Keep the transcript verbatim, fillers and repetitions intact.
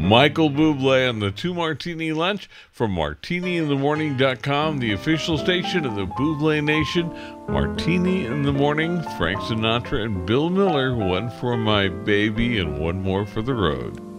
Michael Bublé on the Two Martini Lunch from martini in the morning dot com, the official station of the Bublé Nation. Martini in the Morning, Frank Sinatra and Bill Miller, one for my baby and one more for the road.